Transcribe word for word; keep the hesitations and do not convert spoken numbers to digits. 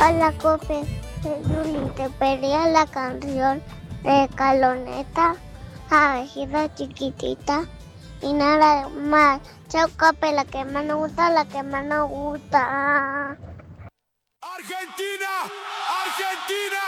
Hola, Cope. Soy Juli. Te pedía la canción de Caloneta, abejita chiquitita y nada más. Chao, Cope, la que más nos gusta, la que más nos gusta. Argentina, Argentina.